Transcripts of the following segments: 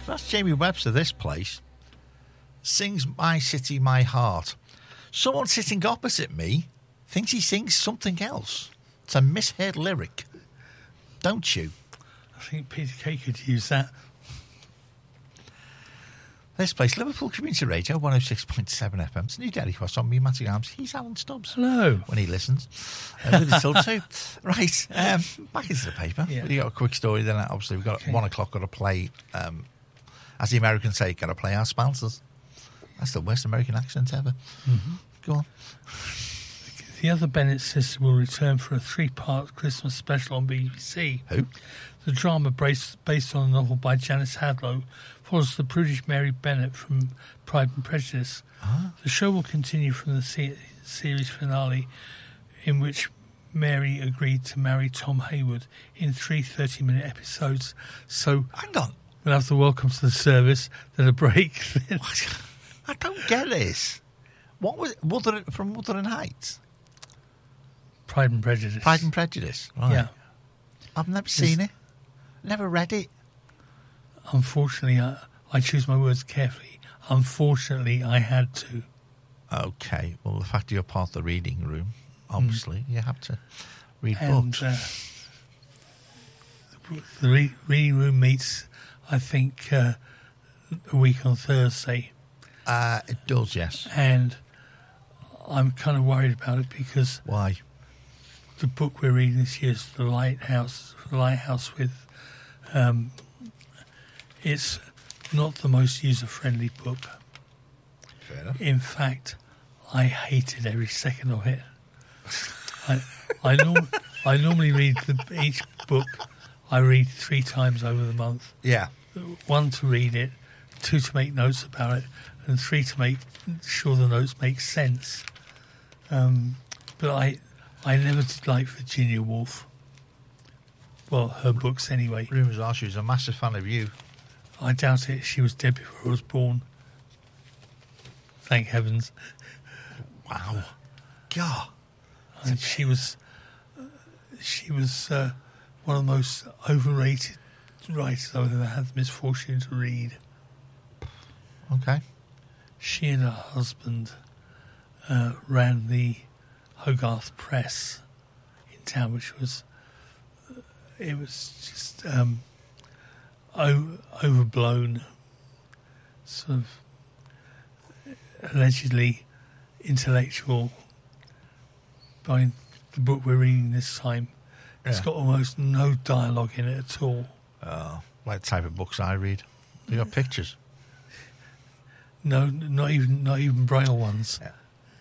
That's Jamie Webster, this place. Sings My City, My Heart. Someone sitting opposite me thinks he sings something else. It's a misheard lyric. Don't you? I think Peter Kay could use that. This place, Liverpool Community Radio, 106.7 FM. It's New Delhi Cross on me, Matty Arms. He's Alan Stubbs. Hello. When he listens. With his till too. Right, back into the paper. Yeah. We've got a quick story then. Obviously, we've got 1 o'clock, got to play, as the Americans say, got to play our sponsors. That's the worst American accent ever. Mm-hmm. Go on. The Other Bennett Sisters will return for a 3-part Christmas special on BBC. Who? The drama, based on a novel by Janice Hadlow, follows the prudish Mary Bennett from Pride and Prejudice. Ah. The show will continue from the series finale, in which Mary agreed to marry Tom Hayward in 3 30-minute episodes. So, hang on. We'll have the welcome to the service, then a break. I don't get this. What was it? From Wuthering Heights? Pride and Prejudice. Pride and Prejudice, right. Yeah. I've never seen it. Never read it. Unfortunately, I choose my words carefully. Unfortunately, I had to. Okay. Well, the fact you're part of the reading room, obviously, you have to read books. The reading room meets, I think, a week on Thursday. It does, yes. And I'm kind of worried about it because... Why? The book we're reading this year is The Lighthouse with... it's not the most user-friendly book. Fair enough. In fact, I hated every second of it. I normally read each book. I read 3 times over the month. Yeah. 1 to read it, 2 to make notes about it, and 3 to make sure the notes make sense. But I never did like Virginia Woolf. Well, her books anyway. Rumours are she's a massive fan of you. I doubt it. She was dead before I was born. Thank heavens. Wow. God. And she was one of the most overrated writers I've ever had the misfortune to read. Okay. She and her husband ran the Hogarth Press in town, which was it was just overblown, sort of allegedly intellectual. By the book we're reading this time, it's got almost no dialogue in it at all. Oh, like the type of books I read. They got pictures. No, not even Braille ones. Yeah.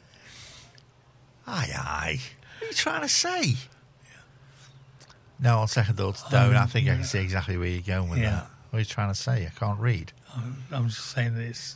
Aye. What are you trying to say? Yeah. No, on second thoughts, don't. I think I can see exactly where you're going with that. What are you trying to say? I can't read. I'm just saying that it's...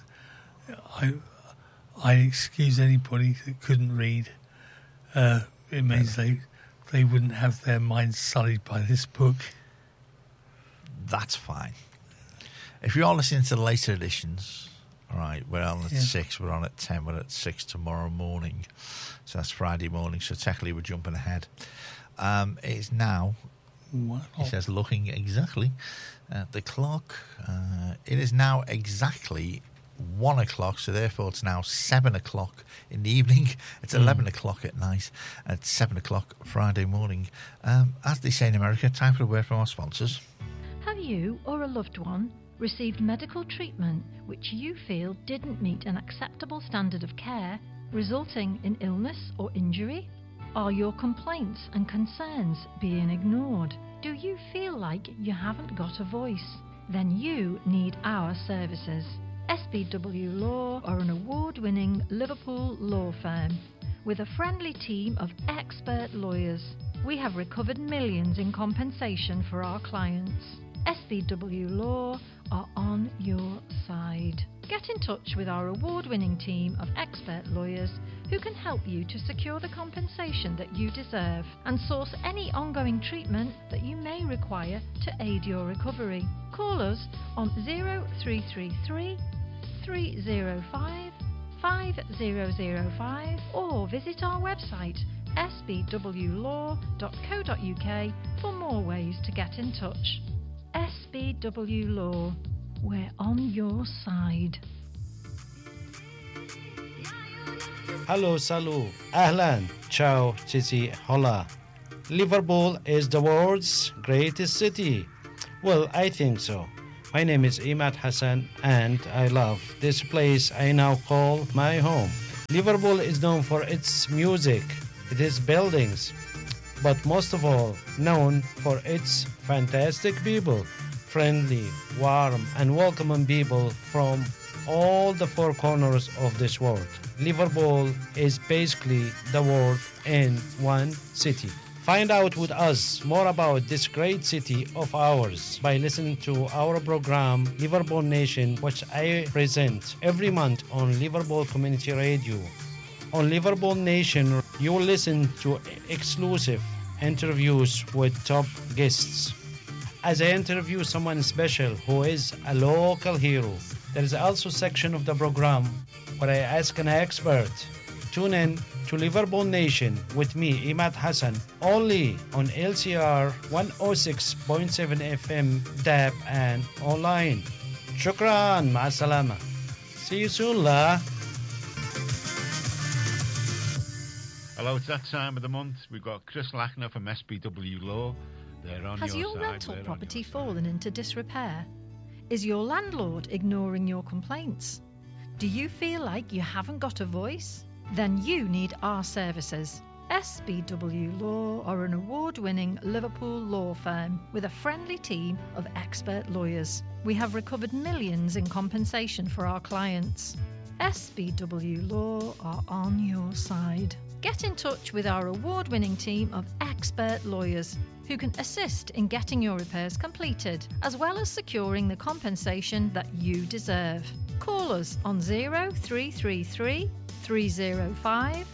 I excuse anybody that couldn't read. It means they wouldn't have their minds sullied by this book. That's fine. If you are listening to the later editions, all right, we're on at 6, we're on at 10, we're at 6 tomorrow morning. So that's Friday morning, so technically we're jumping ahead. It is now, he says, looking exactly at the clock. It is now exactly 1 o'clock, so therefore it's now 7 o'clock in the evening. It's 11 o'clock at night, and it's 7 o'clock Friday morning. As they say in America, time for a word from our sponsors. Have you or a loved one received medical treatment which you feel didn't meet an acceptable standard of care, resulting in illness or injury? Are your complaints and concerns being ignored? Do you feel like you haven't got a voice? Then you need our services. SBW Law are an award-winning Liverpool law firm with a friendly team of expert lawyers. We have recovered millions in compensation for our clients. SBW Law are on your side. Get in touch with our award-winning team of expert lawyers who can help you to secure the compensation that you deserve and source any ongoing treatment that you may require to aid your recovery. Call us on 0333 305 5005 or visit our website sbwlaw.co.uk for more ways to get in touch. SBW Law, We're on your side. Hello, salut, ahlan, ciao, titi, hola. Liverpool is the world's greatest city. Well, I think so. My name is Imad Hassan and I love this place I now call my home. Liverpool is known for its music, its buildings, but most of all known for its fantastic people, friendly, warm and welcoming people from all the four corners of this world. Liverpool is basically the world in one city. Find out with us more about this great city of ours by listening to our program Liverpool Nation, which I present every month on Liverpool Community Radio. On Liverpool Nation, you will listen to exclusive interviews with top guests. As I interview someone special who is a local hero, there is also a section of the program where I ask an expert. Tune in to Liverpool Nation with me, Imad Hassan, only on LCR 106.7 FM, DAB and online. Shukran, ma'asalama. See you soon, la. Hello, it's that time of the month. We've got Chris Lackner from SBW Law. They're on Has your your side. rental They're property on your fallen into disrepair? Is your landlord ignoring your complaints? Do you feel like you haven't got a voice? Then you need our services. SBW Law are an award-winning Liverpool law firm with a friendly team of expert lawyers. We have recovered millions in compensation for our clients. SBW Law are on your side. Get in touch with our award-winning team of expert lawyers who can assist in getting your repairs completed, as well as securing the compensation that you deserve. Call us on 0333 305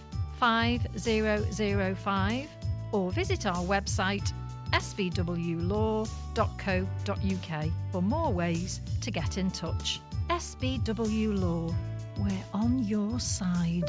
5005 or visit our website sbwlaw.co.uk for more ways to get in touch. SBW Law, we're on your side.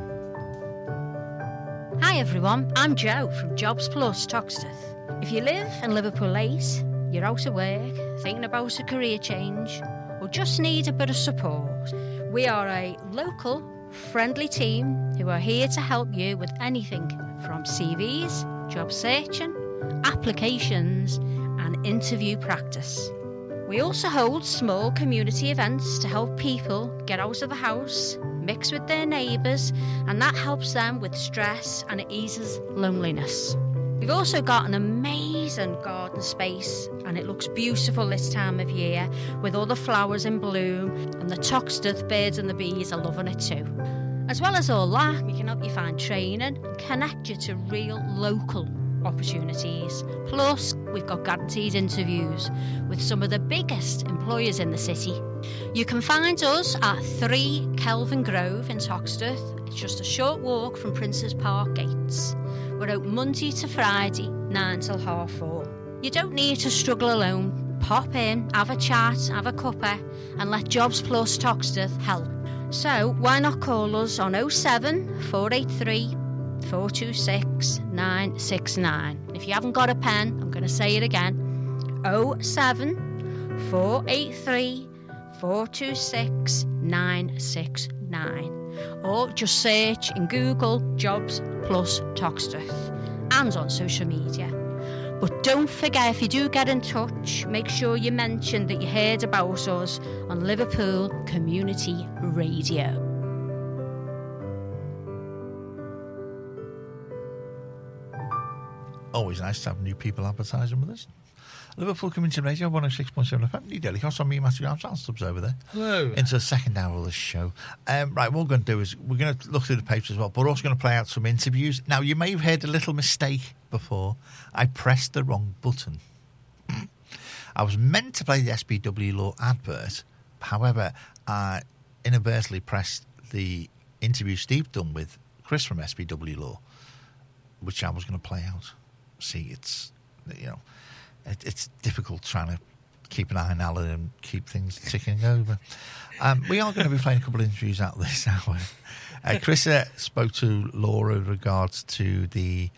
Hi everyone, I'm Jo from Jobs Plus Toxteth. If you live in Liverpool 8, you're out of work, thinking about a career change, or just need a bit of support, we are a local, friendly team who are here to help you with anything from CVs, job searching, applications, and interview practice. We also hold small community events to help people get out of the house, mix with their neighbours, and that helps them with stress and it eases loneliness. We've also got an amazing garden space and it looks beautiful this time of year with all the flowers in bloom, and the Toxteth birds and the bees are loving it too. As well as all that, we can help you find training and connect you to real local opportunities. Plus, we've got guaranteed interviews with some of the biggest employers in the city. You can find us at 3 Kelvin Grove in Toxteth. It's just a short walk from Princes Park gates. We're open Monday to Friday, 9 till 4:30. You don't need to struggle alone. Pop in, have a chat, have a cuppa, and let Jobs Plus Toxteth help. So why not call us on 07 483 426 969. If you haven't got a pen, I'm going to say it again. 07 483 426 969. Or just search in Google Jobs Plus Toxteth and on social media. But don't forget, if you do get in touch, make sure you mention that you heard about us on Liverpool Community Radio. Always nice to have new people advertising with us. Liverpool Community Radio 106.7 FM, New Delhi. Cost on me, Matthew Armstrong, Stubbs over there. Hello. Into the second hour of the show. Right, what we're going to do is we're going to look through the papers as well, but we're also going to play out some interviews. Now, you may have heard a little mistake before. I pressed the wrong button. I was meant to play the SBW Law advert. However, I inadvertently pressed the interview Steve done with Chris from SBW Law, which I was going to play out. See, it's, you know, it's difficult trying to keep an eye on Alan and keep things ticking over. We are going to be playing a couple of interviews out this hour. Chris spoke to Laura with regards to the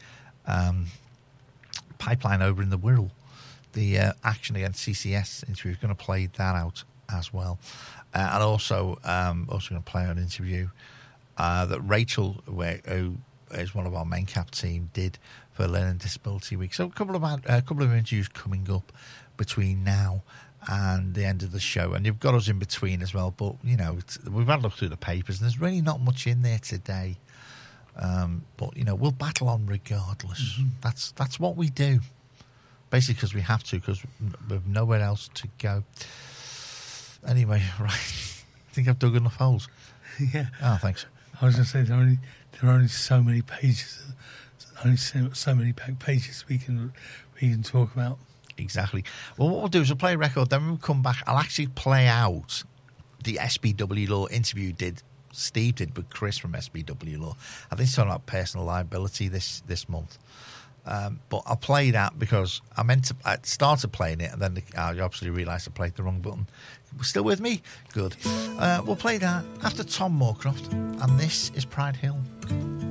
pipeline over in the Wirral, the action against CCS interview. We're going to play that out as well. And also going to play an interview that Rachel, who is one of our main cap team, did for Learning Disability Week. So a couple of interviews coming up between now and the end of the show, and you've got us in between as well. But we've had a look through the papers, and there's really not much in there today. But we'll battle on regardless. Mm-hmm. That's what we do, basically, because we have to, because we've nowhere else to go. Anyway, right. I think I've dug enough holes. Yeah. Oh, thanks. I was going to say there are only so many pages, so many pages we can talk about. Exactly. Well, what we'll do is we'll play a record, then when we come back, I'll actually play out the SBW Law interview Steve did with Chris from SBW Law. I think it's talking about personal liability this month. But I'll play that because I started playing it, and then I obviously realised I played the wrong button. Still with me? Good. We'll play that after Tom Moorcroft, and this is Pride Hill.